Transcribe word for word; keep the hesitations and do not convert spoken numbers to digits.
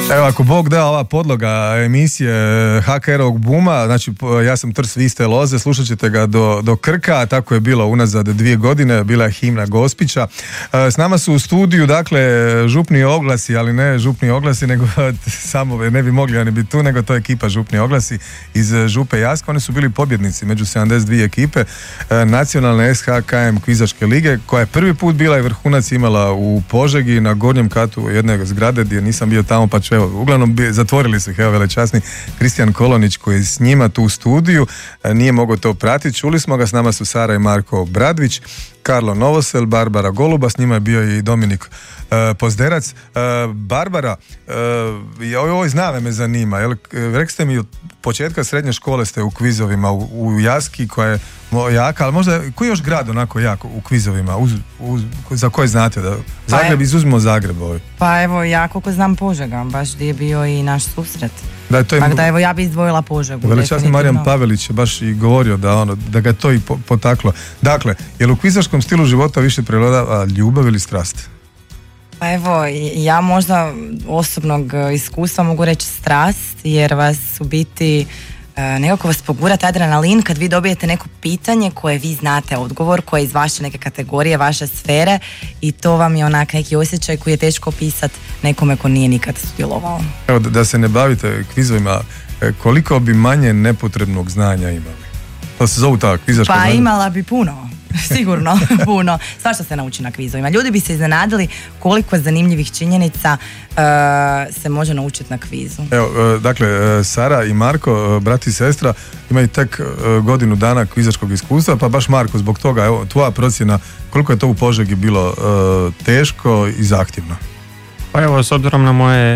Evo, ako Bog da, ova podloga emisije ha ka erovog buma, znači ja sam Trst, vi ste loze, slušat ćete ga do, do Krka, tako je bilo unazad dvije godine, bila je himna Gospića. S nama su u studiju, dakle, župni oglasi, ali ne župni oglasi, nego samo ne bi mogli oni biti tu, nego to je ekipa župni oglasi iz Župe Jaska. Oni su bili pobjednici među sedamdeset dvije ekipe nacionalne es ha ka em kvizačke lige, koja je prvi put bila i vrhunac imala u Požegi na gornjem katu jedne zgrade gdje nisam bio tamo, pa ću, evo, uglavnom bi, zatvorili su ih, evo, velečasni Kristijan Kolonić koji je s njima tu u studiju, nije mogao to pratiti, čuli smo ga, s nama su Sara i Marko Bradvić, Karlo Novosel, Barbara Goluba, s njima je bio i Dominik uh, Pozderac. Uh, Barbara, uh, ovo znave me zanima, jel, rekli ste mi od početka srednje škole ste u kvizovima u, u Jaski, koja je jaka, ali možda, koji je još grad onako jak u kvizovima, uz, uz, za koje znate da Zagreb, pa izuzmimo Zagreb ovaj. Pa evo, ja koliko znam Požega, baš gdje je bio i naš susret. Da, to je, tako da evo, ja bi izdvojila Požegu. Velečasni Marijan Pavelić je baš i govorio da, ono, da ga to i potaklo. Dakle, je li u kvizaškom stilu života više prevladava ljubav ili strast? Pa evo, ja možda osobnog iskustva mogu reći strast, jer vas u biti nekako vas pogurate adrenalin kad vi dobijete neko pitanje koje vi znate odgovor, koje je iz vaše neke kategorije, vaše sfere, i to vam je onak neki osjećaj koji je teško opisati nekome ko nije nikad sudjelovao. Evo, da se ne bavite kvizovima, koliko bi manje nepotrebnog znanja imali? To se zovu tako, kvizaška Pa znanja? Imala bi puno. Sigurno, puno. Svašta se nauči na kvizovima. Ljudi bi se iznenadili koliko zanimljivih činjenica uh, se može naučiti na kvizu. Evo, uh, dakle, uh, Sara i Marko, uh, brat i sestra, imaju tek uh, godinu dana kvizačkog iskustva, pa baš Marko, zbog toga, evo, tvoja procjena, koliko je to u Požegi bilo uh, teško i zahtjevno? Pa evo, s obzirom na moje